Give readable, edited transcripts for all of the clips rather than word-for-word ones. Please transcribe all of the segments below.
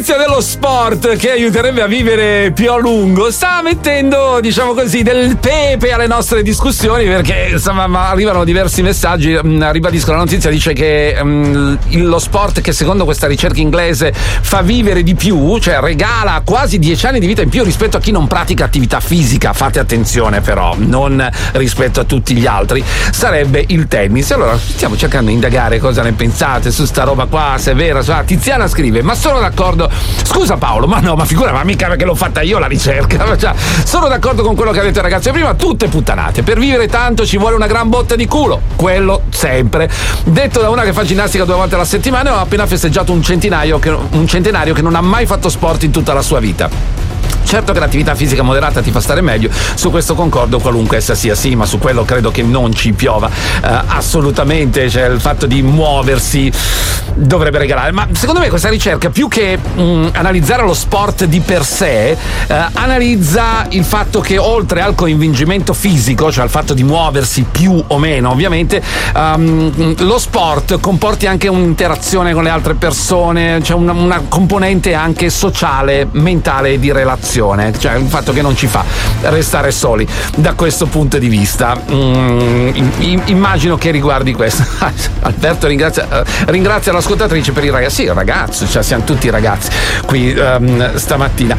notizia dello sport che aiuterebbe a vivere più a lungo sta mettendo, diciamo così, del pepe alle nostre discussioni, perché insomma arrivano diversi messaggi. Ribadisco, la notizia dice che lo sport, che secondo questa ricerca inglese fa vivere di più, cioè regala quasi 10 anni di vita in più rispetto a chi non pratica attività fisica, fate attenzione però, non rispetto a tutti gli altri, sarebbe il tennis. Allora stiamo cercando di indagare cosa ne pensate su sta roba qua, se è vera. Tiziana scrive: ma sono d'accordo, scusa Paolo, ma no, ma figura, ma mica perché l'ho fatta io la ricerca, cioè, sono d'accordo con quello che ha detto il ragazzo prima, tutte puttanate, per vivere tanto ci vuole una gran botta di culo, quello sempre, detto da una che fa ginnastica 2 volte alla settimana e ho appena festeggiato un centenario che non ha mai fatto sport in tutta la sua vita. Certo che l'attività fisica moderata ti fa stare meglio, su questo concordo qualunque essa sia, sì, ma su quello credo che non ci piova assolutamente, cioè il fatto di muoversi dovrebbe regalare. Ma secondo me questa ricerca, più che analizzare lo sport di per sé, analizza il fatto che oltre al coinvolgimento fisico, cioè al fatto di muoversi più o meno ovviamente, lo sport comporti anche un'interazione con le altre persone, cioè una componente anche sociale, mentale, di relazione, cioè il fatto che non ci fa restare soli da questo punto di vista. Immagino che riguardi questo. Alberto ringrazia l'ascoltatrice per il ragazzo. Sì, il ragazzo, cioè siamo tutti ragazzi qui stamattina.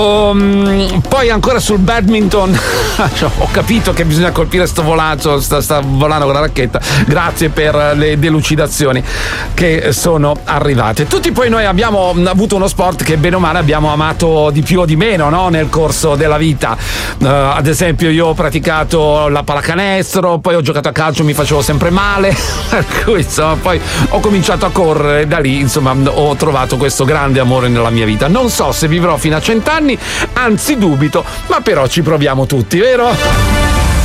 Poi ancora sul badminton ho capito che bisogna colpire sto volaccio, sta volando con la racchetta. Grazie per le delucidazioni che sono arrivate. Tutti poi noi abbiamo avuto uno sport che bene o male abbiamo amato di più o di meno, no? Nel corso della vita. Ad esempio io ho praticato la pallacanestro, poi ho giocato a calcio, mi facevo sempre male, per cui insomma poi ho cominciato a correre, da lì insomma ho trovato questo grande amore nella mia vita. Non so se vivrò fino a 100 anni, anzi dubito, ma però ci proviamo tutti, vero?